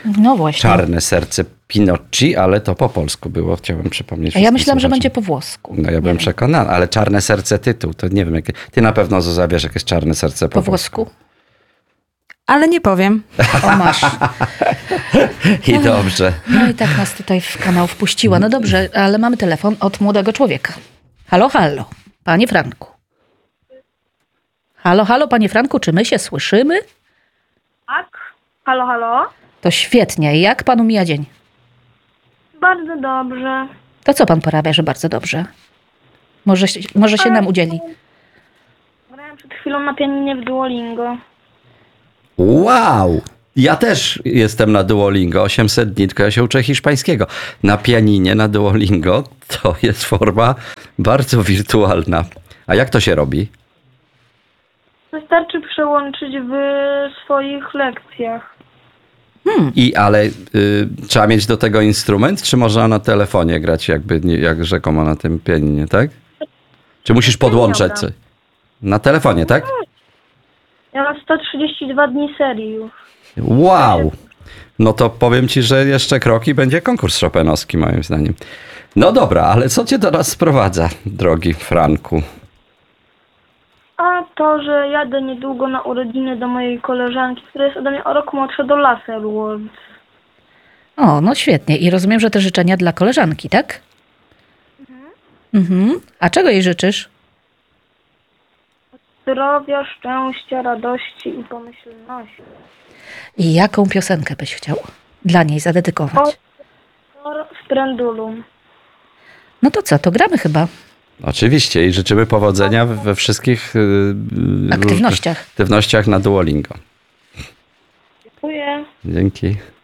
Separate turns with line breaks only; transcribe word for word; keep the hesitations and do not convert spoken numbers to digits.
No właśnie.
Czarne serce Pinocci, ale to po polsku było, chciałem przypomnieć.
A ja myślałam, że
słuchaczom.
będzie po włosku.
No ja byłem przekonany, ale Czarne serce tytuł, to nie wiem, jakie... Ty na pewno Zuza wiesz, jakie jest Czarne serce po,
Po włosku?
Ale nie powiem.
O, masz.
I dobrze.
No i tak nas tutaj w kanał wpuściła. No dobrze, ale mamy telefon od młodego człowieka. Halo, halo, panie Franku. Halo, halo, panie Franku, czy my się słyszymy?
Tak. Halo, halo.
To świetnie. Jak panu mija dzień?
Bardzo dobrze.
To co pan porabia, że bardzo dobrze? Może, się- może się nam udzieli.
Grałem przed chwilą na pianinie w Duolingo.
Wow! Ja też jestem na Duolingo, osiemset dni, tylko ja się uczę hiszpańskiego. Na pianinie, na Duolingo to jest forma bardzo wirtualna. A jak to się robi?
Wystarczy przełączyć w swoich lekcjach.
I ale y, trzeba mieć do tego instrument, czy można na telefonie grać jakby, nie, jak rzekomo na tym pianinie, tak? Czy musisz podłączać? coś? Na telefonie, tak?
Ja mam sto trzydzieści dwa dni serii już.
Wow! No to powiem ci, że jeszcze kroki będzie konkurs chopinowski moim zdaniem. No dobra, ale co cię do nas sprowadza, drogi Franku?
A to, że jadę niedługo na urodziny do mojej koleżanki, która jest ode mnie o rok młodsza, do Laser World.
O, no świetnie. I rozumiem, że te życzenia dla koleżanki, tak? Mhm. A czego jej życzysz?
Zdrowia, szczęścia, radości i pomyślności.
I jaką piosenkę byś chciał dla niej zadedykować?
W Trendulum.
No to co, to gramy chyba.
Oczywiście i życzymy powodzenia we we wszystkich y, y,
Aktywnościach.
aktywnościach na Duolingo.
Dziękuję.
Dzięki.